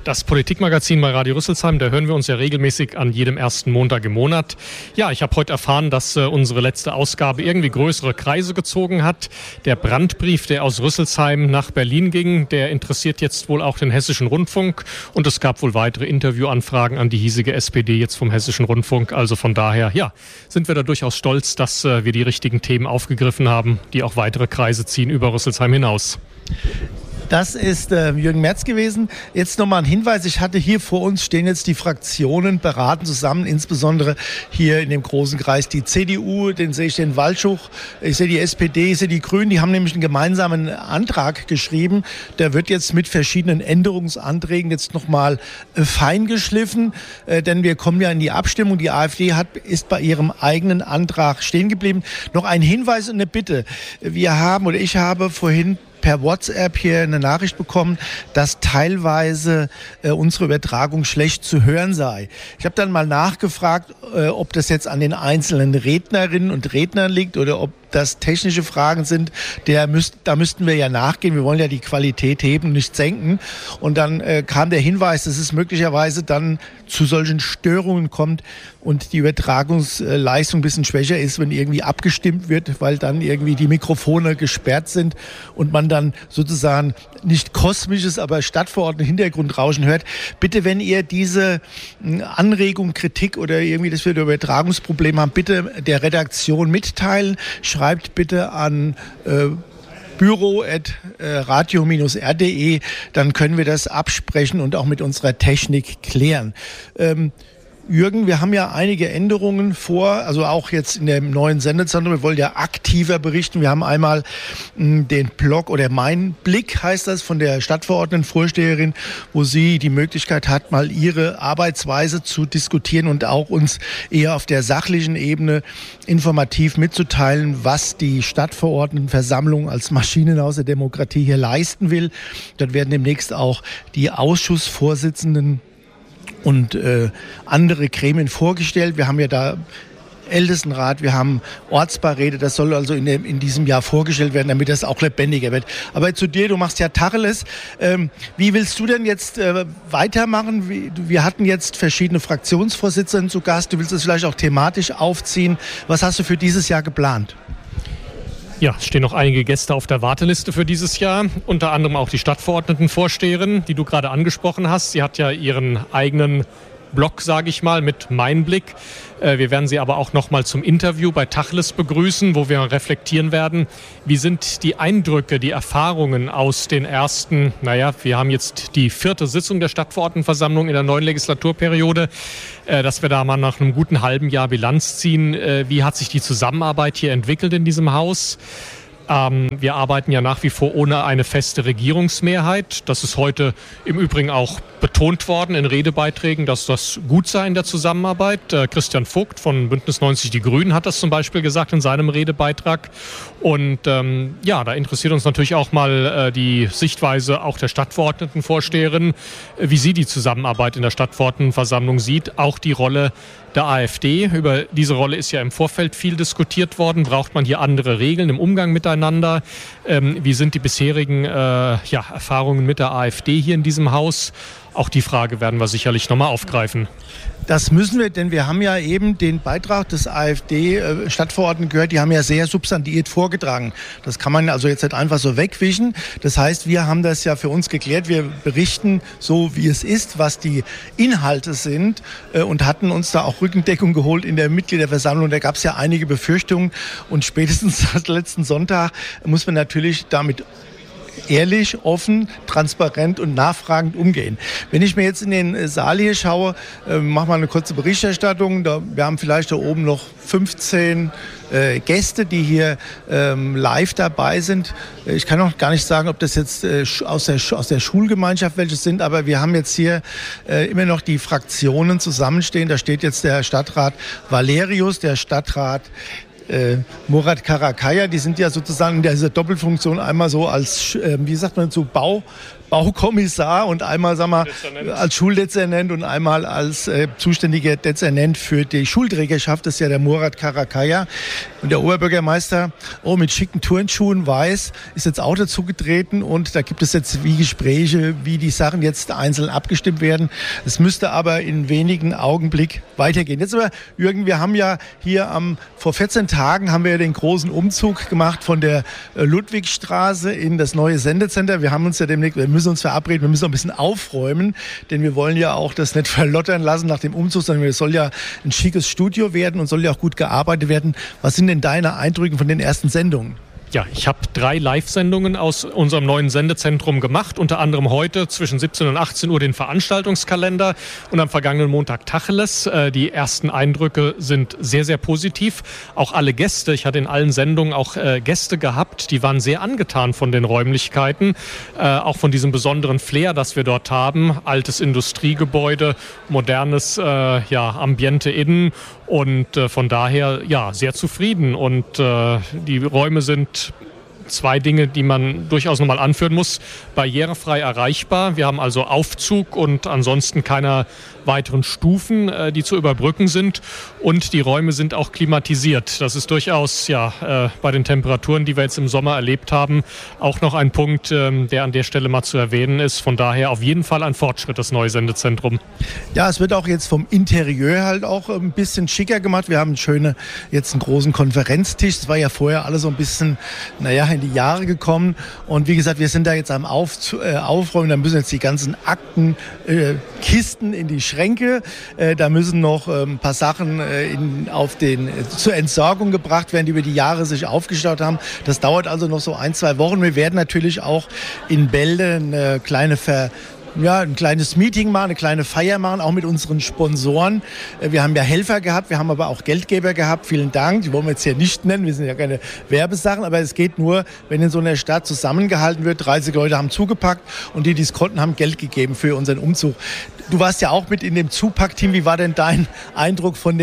Das Politikmagazin bei Radio Rüsselsheim, da hören wir uns ja regelmäßig an jedem ersten Montag im Monat. Ja, ich habe heute erfahren, dass unsere letzte Ausgabe irgendwie größere Kreise gezogen hat. Der Brandbrief, der aus Rüsselsheim nach Berlin ging, der interessiert jetzt wohl auch den Hessischen Rundfunk. Und es gab wohl weitere Interviewanfragen an die hiesige SPD jetzt vom Hessischen Rundfunk. Also von daher, ja, sind wir da durchaus stolz, dass wir die richtigen Themen aufgegriffen haben, die auch weitere Kreise ziehen über Rüsselsheim hinaus. Das ist Jürgen Merz gewesen. Jetzt nochmal ein Hinweis. Ich hatte hier vor uns stehen jetzt die Fraktionen beraten zusammen, insbesondere hier in dem großen Kreis die CDU, den sehe ich den Waldschuch, ich sehe die SPD, ich sehe die Grünen, die haben nämlich einen gemeinsamen Antrag geschrieben. Der wird jetzt mit verschiedenen Änderungsanträgen jetzt nochmal feingeschliffen, denn wir kommen ja in die Abstimmung. Die AfD ist bei ihrem eigenen Antrag stehen geblieben. Noch ein Hinweis und eine Bitte. Ich habe vorhin per WhatsApp hier eine Nachricht bekommen, dass teilweise unsere Übertragung schlecht zu hören sei. Ich habe dann mal nachgefragt, ob das jetzt an den einzelnen Rednerinnen und Rednern liegt oder ob das technische Fragen sind. Da müssten wir ja nachgehen. Wir wollen ja die Qualität heben, nicht senken. Und dann kam der Hinweis, dass es möglicherweise dann zu solchen Störungen kommt und die Übertragungsleistung ein bisschen schwächer ist, wenn irgendwie abgestimmt wird, weil dann irgendwie die Mikrofone gesperrt sind und man dann sozusagen nicht kosmisches, aber stadtverordnetes Hintergrundrauschen hört. Bitte, wenn ihr diese Anregung, Kritik oder irgendwie, dass wir ein Übertragungsproblem haben, bitte der Redaktion mitteilen. Schreibt bitte an büro@radio-r.de, dann können wir das absprechen und auch mit unserer Technik klären. Jürgen, wir haben ja einige Änderungen vor, also auch jetzt in dem neuen Sendezentrum. Wir wollen ja aktiver berichten. Wir haben einmal den Blog oder Mein Blick heißt das von der Stadtverordnetenvorsteherin, wo sie die Möglichkeit hat, mal ihre Arbeitsweise zu diskutieren und auch uns eher auf der sachlichen Ebene informativ mitzuteilen, was die Stadtverordnetenversammlung als Maschinenhaus der Demokratie hier leisten will. Dort werden demnächst auch die Ausschussvorsitzenden und andere Gremien vorgestellt. Wir haben ja da Ältestenrat, wir haben Ortsbeiräte, das soll also in diesem Jahr vorgestellt werden, damit das auch lebendiger wird. Aber zu dir, du machst ja Tacheles. Wie willst du denn jetzt weitermachen? Wir hatten jetzt verschiedene Fraktionsvorsitzende zu Gast. Du willst es vielleicht auch thematisch aufziehen. Was hast du für dieses Jahr geplant? Ja, es stehen noch einige Gäste auf der Warteliste für dieses Jahr, unter anderem auch die Stadtverordnetenvorsteherin, die du gerade angesprochen hast. Sie hat ja ihren eigenen Blog, sage ich mal, mit Mein Blick. Wir werden sie aber auch noch mal zum Interview bei Tacheles begrüßen, wo wir reflektieren werden, wie sind die Eindrücke, die Erfahrungen aus den ersten, wir haben jetzt die 4. Sitzung der Stadtverordnetenversammlung in der neuen Legislaturperiode, dass wir da mal nach einem guten halben Jahr Bilanz ziehen. Wie hat sich die Zusammenarbeit hier entwickelt in diesem Haus? Wir arbeiten ja nach wie vor ohne eine feste Regierungsmehrheit. Das ist heute im Übrigen auch betont worden in Redebeiträgen, dass das gut sei in der Zusammenarbeit. Christian Vogt von Bündnis 90 Die Grünen hat das zum Beispiel gesagt in seinem Redebeitrag. Und da interessiert uns natürlich auch mal die Sichtweise auch der Stadtverordnetenvorsteherin, wie sie die Zusammenarbeit in der Stadtverordnetenversammlung sieht. Auch die Rolle der AfD. Über diese Rolle ist ja im Vorfeld viel diskutiert worden. Braucht man hier andere Regeln im Umgang miteinander? Wie sind die bisherigen Erfahrungen mit der AfD hier in diesem Haus? Auch die Frage werden wir sicherlich nochmal aufgreifen. Das müssen wir, denn wir haben ja eben den Beitrag des AfD-Stadtverordneten gehört, die haben ja sehr substantiiert vorgetragen. Das kann man also jetzt nicht einfach so wegwischen. Das heißt, wir haben das ja für uns geklärt. Wir berichten so, wie es ist, was die Inhalte sind und hatten uns da auch Rückendeckung geholt in der Mitgliederversammlung. Da gab es ja einige Befürchtungen und spätestens seit letzten Sonntag muss man natürlich damit ehrlich, offen, transparent und nachfragend umgehen. Wenn ich mir jetzt in den Saal hier schaue, mache mal eine kurze Berichterstattung. Wir haben vielleicht da oben noch 15 Gäste, die hier live dabei sind. Ich kann auch gar nicht sagen, ob das jetzt aus der Schulgemeinschaft welche sind, aber wir haben jetzt hier immer noch die Fraktionen zusammenstehen. Da steht jetzt der Stadtrat Valerius, der Stadtrat Murat Karakaya, die sind ja sozusagen in dieser Doppelfunktion einmal so als, wie sagt man, so Baukommissar und einmal, sagen wir, als Schuldezernent und einmal als zuständiger Dezernent für die Schulträgerschaft. Das ist ja der Murat Karakaya. Und der Oberbürgermeister, mit schicken Turnschuhen, weiß, ist jetzt auch dazu getreten. Und da gibt es jetzt wie Gespräche, wie die Sachen jetzt einzeln abgestimmt werden. Es müsste aber in wenigen Augenblick weitergehen. Jetzt aber, Jürgen, wir haben ja hier vor 14 Tagen haben wir den großen Umzug gemacht von der Ludwigstraße in das neue Sendecenter. Wir haben uns ja demnächst, wir müssen uns verabreden, wir müssen auch ein bisschen aufräumen, denn wir wollen ja auch das nicht verlottern lassen nach dem Umzug, sondern es soll ja ein schickes Studio werden und soll ja auch gut gearbeitet werden. Was sind denn deine Eindrücke von den ersten Sendungen? Ja, ich habe 3 Live-Sendungen aus unserem neuen Sendezentrum gemacht, unter anderem heute zwischen 17 und 18 Uhr den Veranstaltungskalender und am vergangenen Montag Tacheles. Die ersten Eindrücke sind sehr, sehr positiv. Auch alle Gäste, ich hatte in allen Sendungen auch Gäste gehabt, die waren sehr angetan von den Räumlichkeiten, auch von diesem besonderen Flair, das wir dort haben. Altes Industriegebäude, modernes Ambiente innen und von daher ja sehr zufrieden und die Räume sind 2 Dinge, die man durchaus nochmal anführen muss. Barrierefrei erreichbar. Wir haben also Aufzug und ansonsten keine weiteren Stufen, die zu überbrücken sind. Und die Räume sind auch klimatisiert. Das ist durchaus bei den Temperaturen, die wir jetzt im Sommer erlebt haben, auch noch ein Punkt, der an der Stelle mal zu erwähnen ist. Von daher auf jeden Fall ein Fortschritt, das neue Sendezentrum. Ja, es wird auch jetzt vom Interieur halt auch ein bisschen schicker gemacht. Wir haben jetzt einen großen Konferenztisch. Das war ja vorher alles so ein bisschen, in die Jahre gekommen. Und wie gesagt, wir sind da jetzt am Aufräumen. Da müssen jetzt die ganzen Akten, Kisten in die Schränke. Da müssen noch ein paar Sachen zur Entsorgung gebracht werden, die über die Jahre sich aufgestaut haben. Das dauert also noch so 1-2 Wochen. Wir werden natürlich auch in Bälde ein kleines Meeting machen, eine kleine Feier machen, auch mit unseren Sponsoren. Wir haben ja Helfer gehabt, wir haben aber auch Geldgeber gehabt. Vielen Dank. Die wollen wir jetzt hier nicht nennen, wir sind ja keine Werbesachen, aber es geht nur, wenn in so einer Stadt zusammengehalten wird. 30 Leute haben zugepackt und die es konnten, haben Geld gegeben für unseren Umzug. Du warst ja auch mit in dem Zupackteam. Wie war denn dein Eindruck von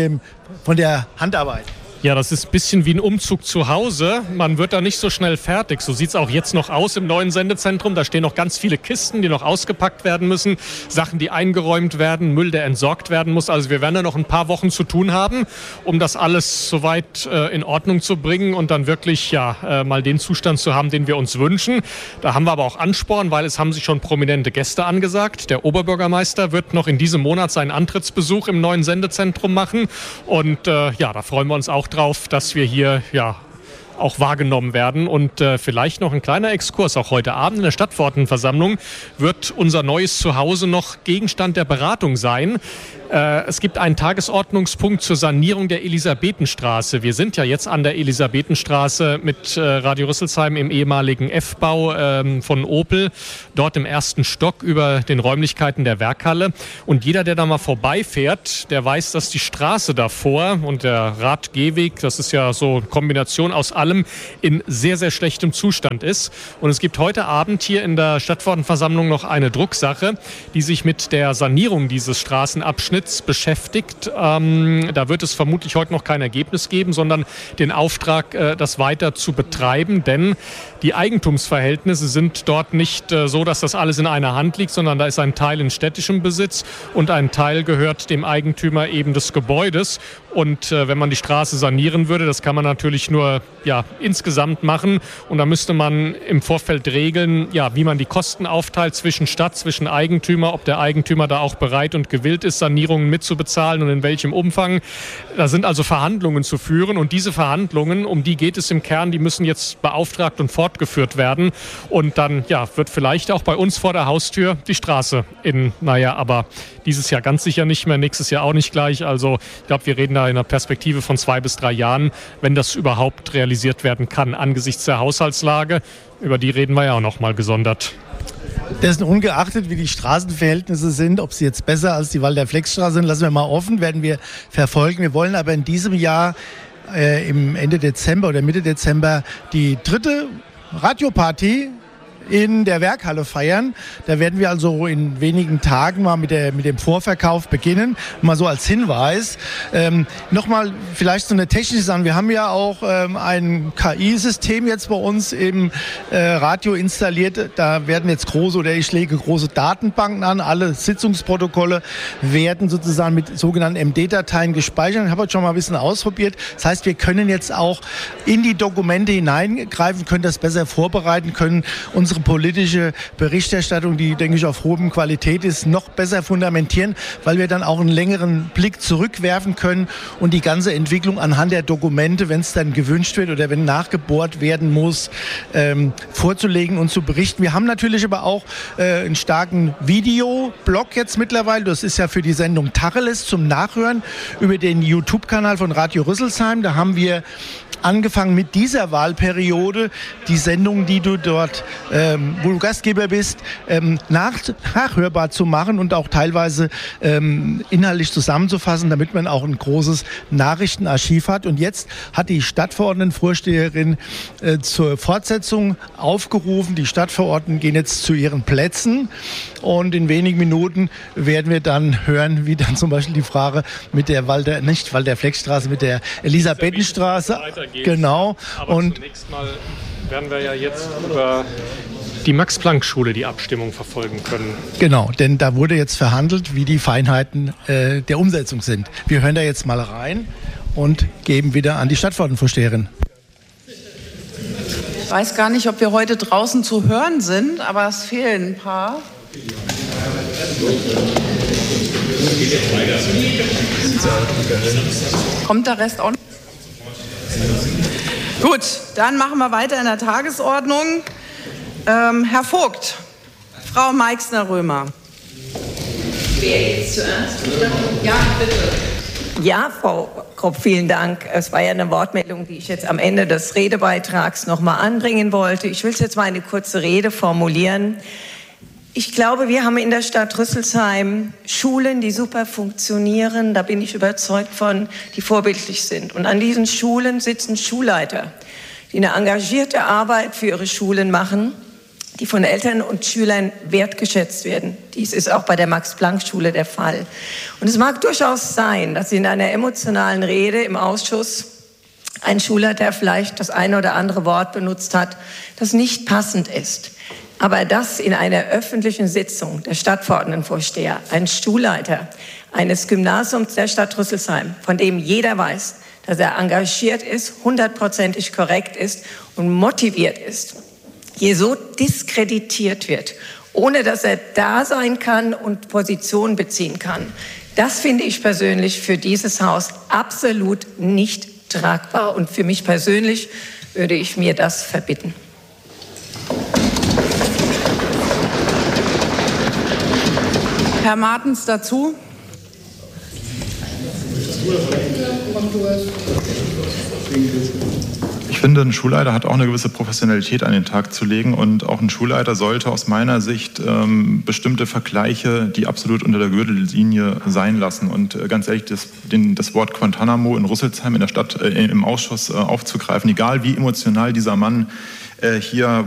der Handarbeit? Ja, das ist ein bisschen wie ein Umzug zu Hause. Man wird da nicht so schnell fertig. So sieht es auch jetzt noch aus im neuen Sendezentrum. Da stehen noch ganz viele Kisten, die noch ausgepackt werden müssen. Sachen, die eingeräumt werden, Müll, der entsorgt werden muss. Also wir werden da noch ein paar Wochen zu tun haben, um das alles soweit in Ordnung zu bringen und dann wirklich mal den Zustand zu haben, den wir uns wünschen. Da haben wir aber auch Ansporn, weil es haben sich schon prominente Gäste angesagt. Der Oberbürgermeister wird noch in diesem Monat seinen Antrittsbesuch im neuen Sendezentrum machen. Und da freuen wir uns auch drauf, dass wir hier auch wahrgenommen werden. Und vielleicht noch ein kleiner Exkurs. Auch heute Abend in der Stadtverordnetenversammlung wird unser neues Zuhause noch Gegenstand der Beratung sein. Es gibt einen Tagesordnungspunkt zur Sanierung der Elisabethenstraße. Wir sind ja jetzt an der Elisabethenstraße mit Radio Rüsselsheim im ehemaligen F-Bau von Opel, dort im 1. Stock über den Räumlichkeiten der Werkhalle. Und jeder, der da mal vorbeifährt, der weiß, dass die Straße davor und der Radgehweg, das ist ja so eine Kombination aus allem, in sehr, sehr schlechtem Zustand ist. Und es gibt heute Abend hier in der Stadtverordnetenversammlung noch eine Drucksache, die sich mit der Sanierung dieses Straßenabschnitts beschäftigt. Da wird es vermutlich heute noch kein Ergebnis geben, sondern den Auftrag, das weiter zu betreiben, denn die Eigentumsverhältnisse sind dort nicht so, dass das alles in einer Hand liegt, sondern da ist ein Teil in städtischem Besitz und ein Teil gehört dem Eigentümer eben des Gebäudes. Und wenn man die Straße sanieren würde, das kann man natürlich nur insgesamt machen. Und da müsste man im Vorfeld regeln, wie man die Kosten aufteilt zwischen Stadt, zwischen Eigentümer, ob der Eigentümer da auch bereit und gewillt ist, Sanierungen mitzubezahlen und in welchem Umfang. Da sind also Verhandlungen zu führen. Und diese Verhandlungen, um die geht es im Kern, die müssen jetzt beauftragt und fortgeführt werden. Und dann wird vielleicht auch bei uns vor der Haustür die Straße aber dieses Jahr ganz sicher nicht mehr, nächstes Jahr auch nicht gleich. Also ich glaube, wir reden da in einer Perspektive von 2 bis 3 Jahren, wenn das überhaupt realisiert werden kann, angesichts der Haushaltslage. Über die reden wir ja auch noch mal gesondert. Dessen ungeachtet, wie die Straßenverhältnisse sind, ob sie jetzt besser als die Walter-Flex-Straße sind, lassen wir mal offen, werden wir verfolgen. Wir wollen aber in diesem Jahr im Ende Dezember oder Mitte Dezember die 3. Radioparty in der Werkhalle feiern. Da werden wir also in wenigen Tagen mal mit dem Vorverkauf beginnen. Mal so als Hinweis. Nochmal vielleicht so eine technische Sache. Wir haben ja auch ein KI-System jetzt bei uns im Radio installiert. Da werden jetzt ich lege große Datenbanken an. Alle Sitzungsprotokolle werden sozusagen mit sogenannten MD-Dateien gespeichert. Ich habe heute schon mal ein bisschen ausprobiert. Das heißt, wir können jetzt auch in die Dokumente hineingreifen, können das besser vorbereiten, können unsere politische Berichterstattung, die, denke ich, auf hohem Qualität ist, noch besser fundamentieren, weil wir dann auch einen längeren Blick zurückwerfen können und die ganze Entwicklung anhand der Dokumente, wenn es dann gewünscht wird oder wenn nachgebohrt werden muss, vorzulegen und zu berichten. Wir haben natürlich aber auch einen starken Videoblog jetzt mittlerweile. Das ist ja für die Sendung Tacheles zum Nachhören über den YouTube-Kanal von Radio Rüsselsheim. Da haben wir angefangen mit dieser Wahlperiode, die Sendungen, die du dort, wo du Gastgeber bist, nachhörbar zu machen und auch teilweise inhaltlich zusammenzufassen, damit man auch ein großes Nachrichtenarchiv hat. Und jetzt hat die Stadtverordnetenvorsteherin zur Fortsetzung aufgerufen. Die Stadtverordneten gehen jetzt zu ihren Plätzen und in wenigen Minuten werden wir dann hören, wie dann zum Beispiel die Frage mit der Walter-Fleck-Straße, mit der Elisabethenstraße. Genau. Aber und zunächst mal werden wir ja jetzt über die Max-Planck-Schule die Abstimmung verfolgen können. Genau, denn da wurde jetzt verhandelt, wie die Feinheiten der Umsetzung sind. Wir hören da jetzt mal rein und geben wieder an die Stadtverordnetenvorsteherin. Ich weiß gar nicht, ob wir heute draußen zu hören sind, aber es fehlen ein paar. Kommt der Rest auch noch? Gut, dann machen wir weiter in der Tagesordnung. Herr Vogt, Frau Meixner-Römer. Wer jetzt zuerst? Ja, bitte. Ja, Frau Kropp, vielen Dank. Es war ja eine Wortmeldung, die ich jetzt am Ende des Redebeitrags noch mal anbringen wollte. Ich will jetzt mal eine kurze Rede formulieren. Ich glaube, wir haben in der Stadt Rüsselsheim Schulen, die super funktionieren. Da bin ich überzeugt von, die vorbildlich sind. Und an diesen Schulen sitzen Schulleiter, die eine engagierte Arbeit für ihre Schulen machen, die von Eltern und Schülern wertgeschätzt werden. Dies ist auch bei der Max-Planck-Schule der Fall. Und es mag durchaus sein, dass in einer emotionalen Rede im Ausschuss ein Schulleiter vielleicht das eine oder andere Wort benutzt hat, das nicht passend ist. Aber dass in einer öffentlichen Sitzung der Stadtverordnetenvorsteher, ein Schulleiter eines Gymnasiums der Stadt Rüsselsheim, von dem jeder weiß, dass er engagiert ist, 100%ig korrekt ist und motiviert ist, hier so diskreditiert wird, ohne dass er da sein kann und Position beziehen kann, das finde ich persönlich für dieses Haus absolut nicht tragbar. Und für mich persönlich würde ich mir das verbitten. Herr Martens dazu. Ich finde, ein Schulleiter hat auch eine gewisse Professionalität an den Tag zu legen und auch ein Schulleiter sollte aus meiner Sicht bestimmte Vergleiche, die absolut unter der Gürtellinie sein lassen. Und ganz ehrlich, das Wort Guantanamo in Rüsselsheim in der Stadt im Ausschuss aufzugreifen, egal wie emotional dieser Mann hier